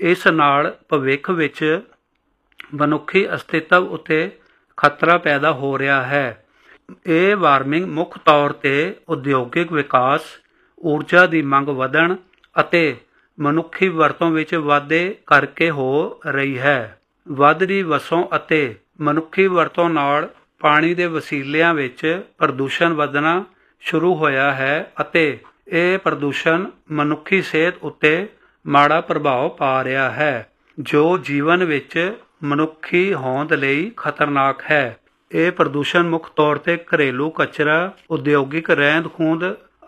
ਇਸ ਨਾਲ ਭਵਿੱਖ ਵਿੱਚ ਮਨੁੱਖੀ ਅਸਤਿਤਵ ਉੱਤੇ ਖਤਰਾ ਪੈਦਾ ਹੋ ਰਿਹਾ ਹੈ। ਇਹ ਵਾਰਮਿੰਗ ਮੁੱਖ ਤੌਰ 'ਤੇ ਉਦਯੋਗਿਕ ਵਿਕਾਸ, ਊਰਜਾ ਦੀ ਮੰਗ ਵਧਣ ਅਤੇ ਮਨੁੱਖੀ ਵਰਤੋਂ ਵਿੱਚ ਵਾਧੇ ਕਰਕੇ ਹੋ ਰਹੀ ਹੈ। ਵੱਧਦੀ ਵਸੋਂ ਅਤੇ ਮਨੁੱਖੀ ਵਰਤੋਂ ਨਾਲ ਪਾਣੀ ਦੇ ਵਸੀਲਿਆਂ ਵਿੱਚ ਪ੍ਰਦੂਸ਼ਣ ਵਧਣਾ ਸ਼ੁਰੂ ਹੋਇਆ ਹੈ ਅਤੇ ਇਹ ਪ੍ਰਦੂਸ਼ਣ ਮਨੁੱਖੀ ਸਿਹਤ ਉੱਤੇ ਮਾੜਾ ਪ੍ਰਭਾਵ ਪਾ ਰਿਹਾ ਹੈ, ਜੋ ਜੀਵਨ ਵਿੱਚ ਮਨੁੱਖੀ ਹੋਂਦ ਲਈ ਖਤਰਨਾਕ ਹੈ। ਇਹ ਪ੍ਰਦੂਸ਼ਣ ਮੁੱਖ ਤੌਰ 'ਤੇ ਘਰੇਲੂ ਕਚਰਾ, ਉਦਯੋਗਿਕ ਰਹਿੰਦ-ਖੂੰਹਦ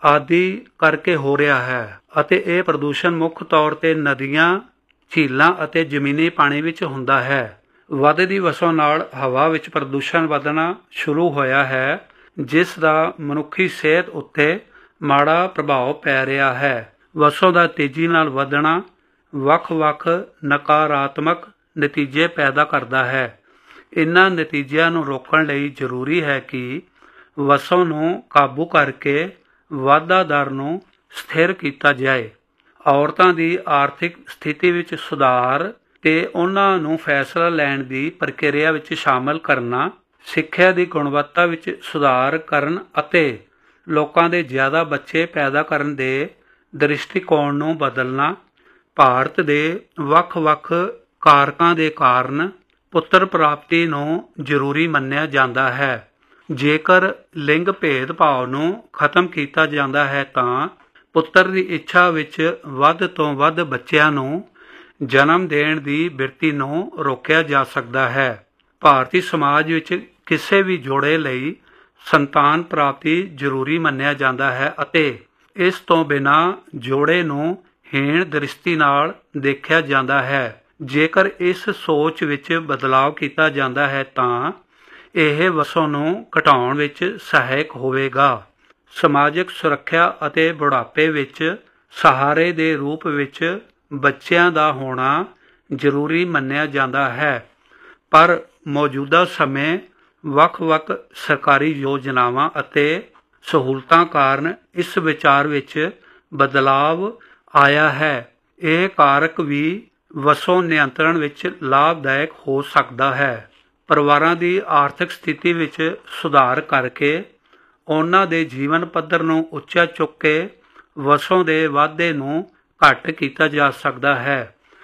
ਆਦਿ ਕਰਕੇ ਹੋ ਰਿਹਾ ਹੈ ਅਤੇ ਇਹ ਪ੍ਰਦੂਸ਼ਣ ਮੁੱਖ ਤੌਰ 'ਤੇ ਨਦੀਆਂ, ਝੀਲਾਂ ਅਤੇ ਜ਼ਮੀਨੀ ਪਾਣੀ ਵਿੱਚ ਹੁੰਦਾ ਹੈ। ਵੱਧਦੀ ਵਸੋਂ ਨਾਲ ਹਵਾ ਵਿੱਚ ਪ੍ਰਦੂਸ਼ਣ ਵਧਣਾ ਸ਼ੁਰੂ ਹੋਇਆ ਹੈ, ਜਿਸ ਦਾ ਮਨੁੱਖੀ ਸਿਹਤ ਉੱਤੇ ਮਾੜਾ ਪ੍ਰਭਾਵ ਪੈ ਰਿਹਾ ਹੈ। ਵਸੋਂ ਦਾ ਤੇਜ਼ੀ ਨਾਲ ਵਧਣਾ ਵੱਖ-ਵੱਖ ਨਕਾਰਾਤਮਕ ਨਤੀਜੇ ਪੈਦਾ ਕਰਦਾ ਹੈ। ਇਨ੍ਹਾਂ ਨਤੀਜਿਆਂ ਨੂੰ ਰੋਕਣ ਲਈ ਜ਼ਰੂਰੀ ਹੈ ਕਿ ਵਸੋਂ ਨੂੰ ਕਾਬੂ ਕਰਕੇ ਵਾਧਾ ਦਰ ਨੂੰ ਸਥਿਰ ਕੀਤਾ ਜਾਏ। ਔਰਤਾਂ ਦੀ ਆਰਥਿਕ ਸਥਿਤੀ ਵਿੱਚ ਸੁਧਾਰ ਤੇ ਉਹਨਾਂ ਨੂੰ ਫੈਸਲਾ ਲੈਣ ਦੀ ਪ੍ਰਕਿਰਿਆ ਵਿੱਚ ਸ਼ਾਮਲ ਕਰਨਾ, ਸਿੱਖਿਆ ਦੀ ਗੁਣਵੱਤਾ ਵਿੱਚ ਸੁਧਾਰ ਕਰਨ ਅਤੇ ਲੋਕਾਂ ਦੇ ਜ਼ਿਆਦਾ ਬੱਚੇ ਪੈਦਾ ਕਰਨ ਦੇ ਦ੍ਰਿਸ਼ਟੀਕੋਣ ਨੂੰ ਬਦਲਣਾ। ਭਾਰਤ ਦੇ ਵੱਖ-ਵੱਖ ਕਾਰਕਾਂ ਦੇ ਕਾਰਨ ਪੁੱਤਰ ਪ੍ਰਾਪਤੀ ਨੂੰ ਜ਼ਰੂਰੀ ਮੰਨਿਆ ਜਾਂਦਾ ਹੈ। ਜੇਕਰ ਲਿੰਗ ਭੇਦਭਾਵ ਨੂੰ ਖਤਮ ਕੀਤਾ ਜਾਂਦਾ ਹੈ ਤਾਂ ਪੁੱਤਰ ਦੀ ਇੱਛਾ ਵਿੱਚ ਵੱਧ ਤੋਂ ਵੱਧ ਬੱਚਿਆਂ ਨੂੰ ਜਨਮ ਦੇਣ ਦੀ ਬਿਰਤੀ ਨੂੰ ਰੋਕਿਆ ਜਾ ਸਕਦਾ ਹੈ। ਭਾਰਤੀ ਸਮਾਜ ਵਿੱਚ ਕਿਸੇ ਵੀ ਜੋੜੇ ਲਈ ਸੰਤਾਨ ਪ੍ਰਾਪਤੀ ਜ਼ਰੂਰੀ ਮੰਨਿਆ ਜਾਂਦਾ ਹੈ ਅਤੇ ਇਸ ਤੋਂ ਬਿਨਾਂ ਜੋੜੇ ਨੂੰ ਹੀਣ ਦ੍ਰਿਸ਼ਟੀ ਨਾਲ ਦੇਖਿਆ ਜਾਂਦਾ ਹੈ। ਜੇਕਰ ਇਸ ਸੋਚ ਵਿੱਚ ਬਦਲਾਅ ਕੀਤਾ ਜਾਂਦਾ ਹੈ ਤਾਂ ਇਹ ਵਸੋਂ ਨੂੰ ਘਟਾਉਣ ਵਿੱਚ ਸਹਾਇਕ ਹੋਵੇਗਾ। ਸਮਾਜਿਕ ਸੁਰੱਖਿਆ ਅਤੇ ਬੁਢਾਪੇ ਵਿੱਚ ਸਹਾਰੇ ਦੇ ਰੂਪ ਵਿੱਚ ਬੱਚਿਆਂ ਦਾ ਹੋਣਾ ਜ਼ਰੂਰੀ ਮੰਨਿਆ ਜਾਂਦਾ ਹੈ, ਪਰ ਮੌਜੂਦਾ ਸਮੇਂ ਵੱਖ-ਵੱਖ ਸਰਕਾਰੀ ਯੋਜਨਾਵਾਂ ਅਤੇ ਸਹੂਲਤਾਂ ਕਾਰਨ ਇਸ ਵਿਚਾਰ ਵਿੱਚ ਬਦਲਾਵ ਆਇਆ ਹੈ। ਇਹ ਕਾਰਕ ਵੀ ਵਸੋਂ ਨਿਯੰਤਰਣ ਵਿੱਚ ਲਾਭਦਾਇਕ ਹੋ ਸਕਦਾ ਹੈ। ਪਰਿਵਾਰਾਂ ਦੀ ਆਰਥਿਕ ਸਥਿਤੀ ਵਿੱਚ ਸੁਧਾਰ ਕਰਕੇ ਉਹਨਾਂ ਦੇ ਜੀਵਨ ਪੱਧਰ ਨੂੰ ਉੱਚਾ ਚੁੱਕ ਕੇ ਵਸੋਂ ਦੇ ਵਾਧੇ ਨੂੰ ਘੱਟ ਕੀਤਾ ਜਾ ਸਕਦਾ ਹੈ।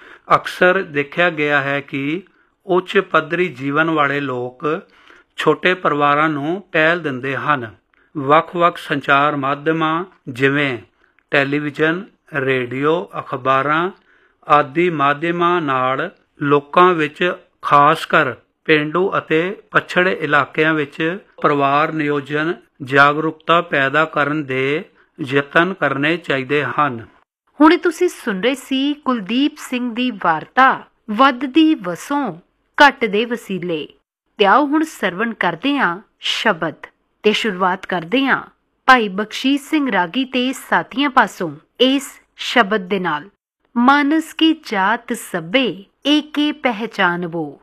ਅਕਸਰ ਦੇਖਿਆ ਗਿਆ ਹੈ ਕਿ ਉੱਚ ਪੱਧਰੀ ਜੀਵਨ ਵਾਲੇ ਲੋਕ ਛੋਟੇ ਪਰਿਵਾਰਾਂ ਨੂੰ ਪਹਿਲ ਦਿੰਦੇ ਹਨ। ਵੱਖ-ਵੱਖ ਸੰਚਾਰ ਮਾਧਿਅਮਾਂ ਜਿਵੇਂ ਟੈਲੀਵਿਜ਼ਨ, ਰੇਡੀਓ, ਅਖਬਾਰਾਂ ਆਦਿ ਮਾਧਿਅਮਾਂ ਨਾਲ ਲੋਕਾਂ ਵਿੱਚ ਖਾਸ ਕਰ ਪੇਂਡੂ ਅਤੇ ਪਛੜੇ ਇਲਾਕਿਆਂ ਵਿੱਚ ਪਰਿਵਾਰ ਨਿਯੋਜਨ ਜਾਗਰੂਕਤਾ ਪੈਦਾ ਕਰਨ ਦੇ ਯਤਨ ਕਰਨੇ ਚਾਹੀਦੇ ਹਨ। ਹੁਣੇ ਤੁਸੀਂ ਸੁਣ ਰਹੇ ਸੀ ਕੁਲਦੀਪ ਸਿੰਘ ਦੀ ਵਾਰਤਾ ਵੱਧਦੀ ਵਸੋਂ ਘੱਟਦੇ ਵਸੀਲੇ। ਤੇ ਆਓ ਹੁਣ ਸਰਵਣ ਕਰਦੇ ਹਾਂ ਸ਼ਬਦ ਤੇ ਸ਼ੁਰੂਆਤ ਕਰਦੇ ਹਾਂ ਭਾਈ ਬਖਸ਼ੀਸ਼ ਸਿੰਘ ਰਾਗੀ ਤੇ ਸਾਥੀਆਂ ਪਾਸੋਂ ਇਸ ਸ਼ਬਦ ਦੇ ਨਾਲ। ਮਾਨਸ ਕੀ ਜਾਤ ਸਭੇ ਏਕੇ ਪਹਿਚਾਨਵੋ,